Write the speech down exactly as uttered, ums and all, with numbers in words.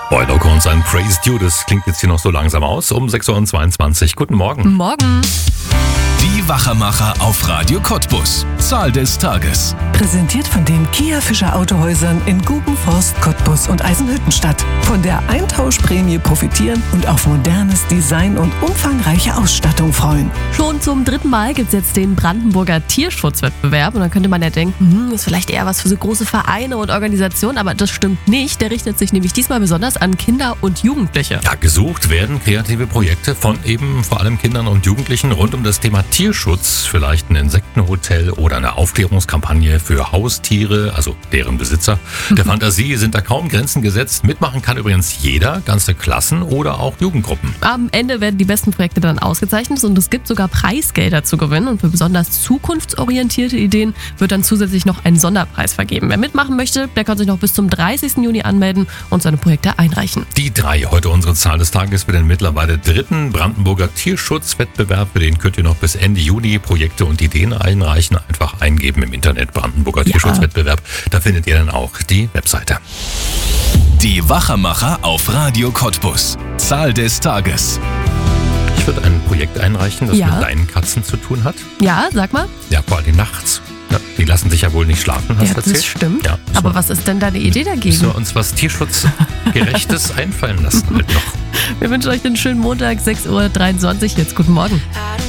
Boy Loco und sein Praise Due, das klingt jetzt hier noch so langsam aus. Um sechs Uhr zweiundzwanzig. Guten Morgen. Morgen. Die Wachermacher auf Radio Cottbus. Zahl des Tages. Präsentiert von den Kia Fischer Autohäusern in Gubenforst, Cottbus und Eisenhüttenstadt. Von der Eintauschprämie profitieren und auf modernes Design und umfangreiche Ausstattung freuen. Schon zum dritten Mal gibt es jetzt den Brandenburger Tierschutzwettbewerb. Und dann könnte man ja denken, hm, ist vielleicht eher was für so große Vereine und Organisationen. Aber das stimmt nicht. Der richtet sich nämlich diesmal besonders an Kinder und Jugendliche. Ja, gesucht werden kreative Projekte von eben vor allem Kindern und Jugendlichen rund um das Thema Tierschutz. Vielleicht ein Insektenhotel oder eine Aufklärungskampagne für Haustiere, also deren Besitzer. Der Fantasie sind da kaum Grenzen gesetzt. Mitmachen kann übrigens jeder, ganze Klassen oder auch Jugendgruppen. Am Ende werden die besten Projekte dann ausgezeichnet und es gibt sogar Preisgelder zu gewinnen. Und für besonders zukunftsorientierte Ideen wird dann zusätzlich noch ein Sonderpreis vergeben. Wer mitmachen möchte, der kann sich noch bis zum dreißigsten Juni anmelden und seine Projekte einreichen. Die drei, heute unsere Zahl des Tages für den mittlerweile dritten Brandenburger Tierschutzwettbewerb. Für den könnt ihr noch bis Ende Juni Projekte und Ideen einreichen. Einfach eingeben im Internet Brandenburger Ja. Tierschutzwettbewerb. Da findet ihr dann auch die Webseite. Die Wachermacher auf Radio Cottbus. Zahl des Tages. Ich würde ein Projekt einreichen, das Ja. mit Leinenkatzen zu tun hat. Ja, sag mal. Ja, vor allem nachts. Ja, die lassen sich ja wohl nicht schlafen, hast Ja, du das erzählt? stimmt. Ja, Aber so. was ist denn deine Idee Müssen dagegen? wir uns was Tierschutzgerechtes einfallen lassen halt noch. Wir wünschen euch einen schönen Montag, sechs Uhr dreiundzwanzig. Jetzt guten Morgen. I don't